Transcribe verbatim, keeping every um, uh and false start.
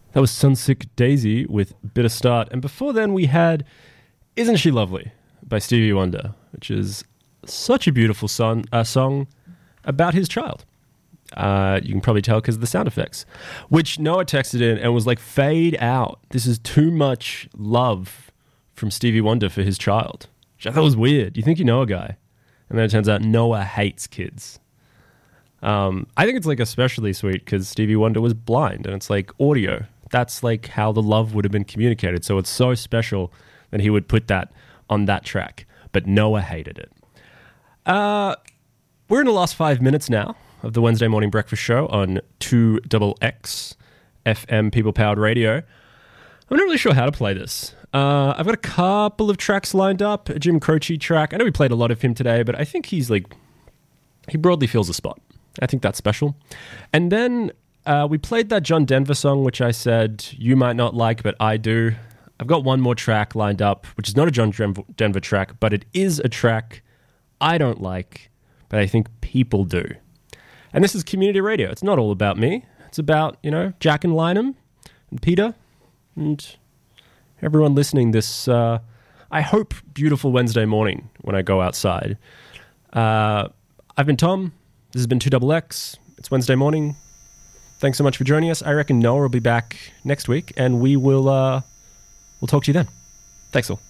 That was Sunsick Daisy with Bitter Start. And before then we had Isn't She Lovely by Stevie Wonder, which is such a beautiful son, uh, song about his child. Uh, you can probably tell because of the sound effects, which Noah texted in and was like, fade out. This is too much love from Stevie Wonder for his child. Which I thought was weird. You think you know a guy. And then it turns out Noah hates kids. Um, I think it's like especially sweet because Stevie Wonder was blind and it's like audio. That's like how the love would have been communicated. So it's so special that he would put that on that track. But Noah hated it. Uh, we're in the last five minutes now of the Wednesday Morning Breakfast Show on two X X F M People Powered Radio. I'm not really sure how to play this. Uh, I've got a couple of tracks lined up. A Jim Croce track. I know we played a lot of him today, but I think he's like, he broadly fills a spot. I think that's special. And then uh, we played that John Denver song, which I said you might not like, but I do. I've got one more track lined up, which is not a John Denver track, but it is a track I don't like, but I think people do. And this is community radio. It's not all about me. It's about, you know, Jack and Lynham and Peter and everyone listening this, uh, I hope, beautiful Wednesday morning when I go outside. Uh, I've been Tom. This has been two X X. It's Wednesday morning. Thanks so much for joining us. I reckon Noah will be back next week, and we will uh, we'll talk to you then. Thanks all.